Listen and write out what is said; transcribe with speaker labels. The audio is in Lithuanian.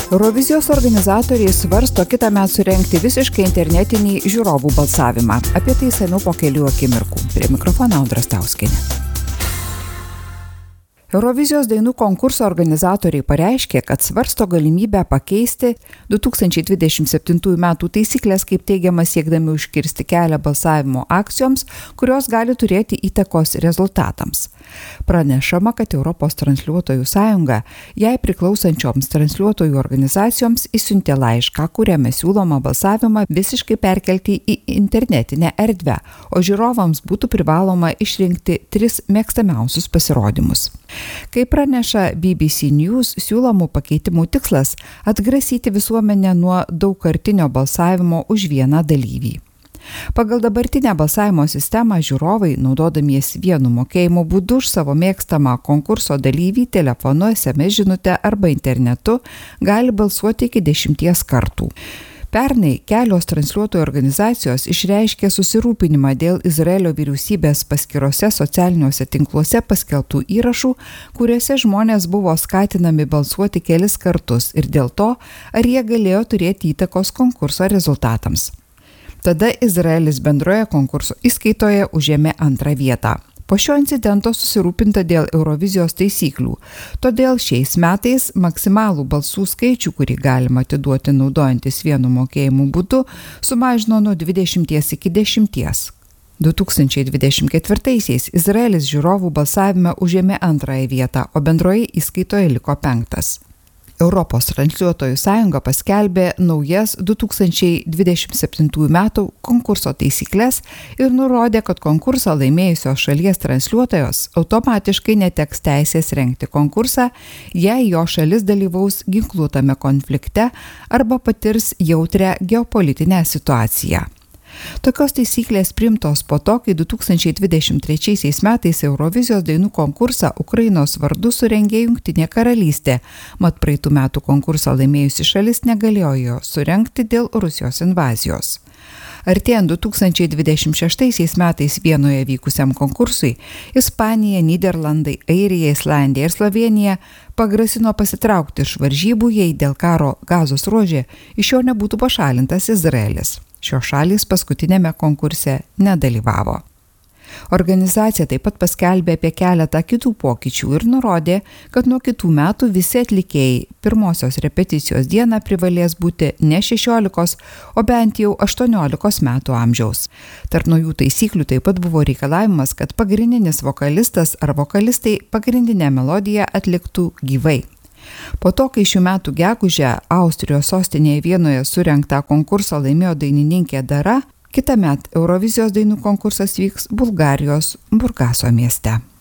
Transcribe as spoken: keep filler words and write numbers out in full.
Speaker 1: Eurovizijos organizatoriai svarsto kitąmet surengti visiškai internetinį žiūrovų balsavimą. Apie tai seniau po kelių akimirkų. Prie mikrofono Audra Stauskienė. Eurovizijos dainų konkurso organizatoriai pareiškė, kad svarsto galimybę pakeisti du tūkstančiai dvidešimt septintųjų metų taisyklės, kaip teigiama, siekdami užkirsti kelią balsavimo akcijoms, kurios gali turėti įtakos rezultatams. Pranešama, kad Europos transliuotojų sąjunga jai priklausančioms transliuotojų organizacijoms išsiuntė laišką, kuriame siūloma balsavimą visiškai perkelti į internetinę erdvę, o žiūrovams būtų privaloma išrinkti tris mėgstamiausius pasirodymus. Kaip praneša B B C News, siūlomų pakeitimų tikslas – atgrasyti visuomenę nuo daugkartinio balsavimo už vieną dalyvį. Pagal dabartinę balsavimo sistemą žiūrovai, naudodamiesi vienu mokėjimo būdu už savo mėgstamą konkurso dalyvį telefonu, S M S žinute arba internetu, gali balsuoti iki dešimties kartų. Pernai kelios transliuotojų organizacijos išreiškė susirūpinimą dėl Izraelio vyriausybės paskyrose socialiniuose tinkluose paskelbtų įrašų, kuriuose žmonės buvo skatinami balsuoti kelis kartus ir dėl to, ar jie galėjo turėti įtakos konkurso rezultatams. Tada Izraelis bendroje konkurso įskaitoje užėmė antrą vietą. Po šio incidento susirūpinta dėl Eurovizijos taisyklių, todėl šiais metais maksimalų balsų skaičių, kurį galima atiduoti naudojantis vienu mokėjimu būdu, sumažino nuo dvidešimties iki dešimties. du tūkstančiai dvidešimt ketvirtaisiais Izraelis žiūrovų balsavime užėmė antrąją vietą, o bendroje įskaitoje liko penktas. Europos transliuotojų sąjunga paskelbė naujas du tūkstančiai dvidešimt septintųjų metų konkurso taisyklės ir nurodė, kad konkursą laimėjusios šalies transliuotojos automatiškai neteks teisės rengti konkursą, jei jo šalis dalyvaus ginkluotame konflikte arba patirs jautrią geopolitinę situaciją. Tokios taisyklės priimtos po to, kai du tūkstančiai dvidešimt trečiaisiais metais Eurovizijos dainų konkursą Ukrainos vardu surengė Jungtinė karalystė, mat praeitų metų konkursą laimėjusi šalis negalėjo jo surengti dėl Rusijos invazijos. Artėjant du tūkstančiai dvidešimt šeštaisiais metais Vienoje vykusiam konkursui, Ispanija, Nyderlandai, Airija, Islandija ir Slovėnija pagrasino pasitraukti iš varžybų, jei dėl karo Gazos ruože iš jo nebūtų pašalintas Izraelis. Šios šalys paskutinėme konkurse nedalyvavo. Organizacija taip pat paskelbė apie keletą kitų pokyčių ir nurodė, kad nuo kitų metų visi atlikėjai pirmosios repeticijos dieną privalės būti ne šešiolikos, o bent jau aštuoniolikos metų amžiaus. Tarp naujų taisyklių taip pat buvo reikalavimas, kad pagrindinis vokalistas ar vokalistai pagrindinę melodiją atliktų gyvai. Po to, kai šių metų gegužę Austrijos sostinėje Vienoje surengtą konkursą laimėjo dainininkė Dara, kitąmet Eurovizijos dainų konkursas vyks Bulgarijos Burgaso mieste.